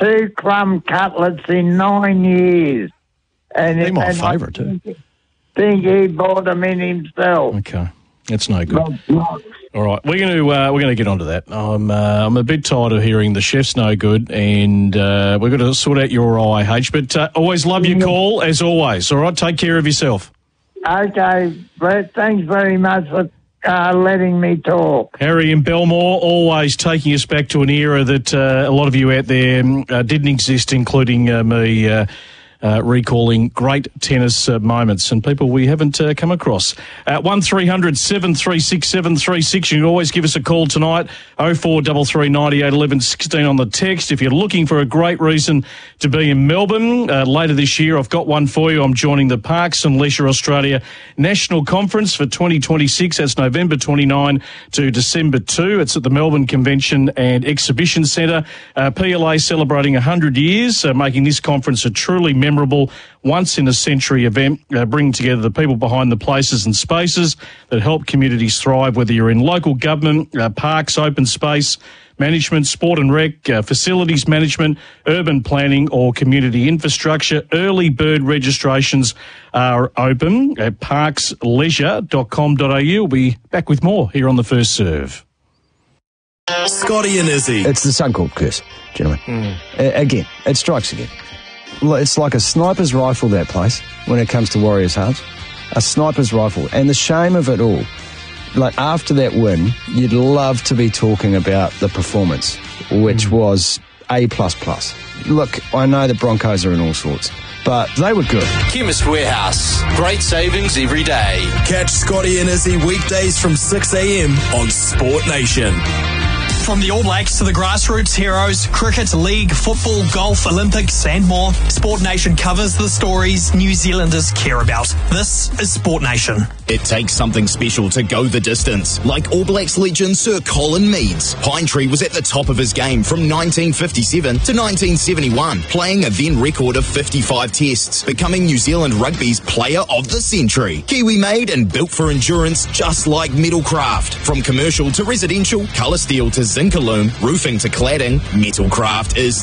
2 crumb cutlets in 9 years. They're my favourite too. I think he bought them in himself. Okay, that's no good. All right, we're going to get onto that. I'm a bit tired of hearing the chef's no good, and we're going to sort out your IH. But always love your call as always. All right, take care of yourself. Okay, Brett. Thanks very much for letting me talk. Harry in Belmore, always taking us back to an era that a lot of you out there didn't exist, including me. Recalling great tennis moments and people we haven't come across. 1300 736 736. You can always give us a call tonight. 0433 98 11 16 on the text. If you're looking for a great reason to be in Melbourne later this year, I've got one for you. I'm joining the Parks and Leisure Australia National Conference for 2026. That's November 29 to December 2. It's at the Melbourne Convention and Exhibition Centre. PLA celebrating 100 years, making this conference a truly memorable once-in-a-century event, bringing together the people behind the places and spaces that help communities thrive, whether you're in local government, parks, open space, management, sport and rec, facilities management, urban planning or community infrastructure. Early bird registrations are open at parksleisure.com.au. We'll be back with more here on The First Serve. Scotty and Izzy. It's the Suncorp curse, gentlemen. Again, it strikes again. It's like a sniper's rifle, that place, when it comes to Warriors Hearts. A sniper's rifle. And the shame of it all, like after that win, you'd love to be talking about the performance, which was A++. Look, I know the Broncos are in all sorts, but they were good. Chemist Warehouse. Great savings every day. Catch Scotty and Izzy weekdays from 6 a.m. on Sport Nation. From the All Blacks to the grassroots heroes, cricket, league, football, golf, Olympics and more, Sport Nation covers the stories New Zealanders care about. This is Sport Nation. It takes something special to go the distance, like All Blacks legend Sir Colin Meads. Pinetree was at the top of his game from 1957 to 1971, playing a then record of 55 tests, becoming New Zealand Rugby's Player of the Century. Kiwi made and built for endurance, just like Metalcraft. From commercial to residential, colour steel to Zincalume, roofing to cladding, Metalcraft is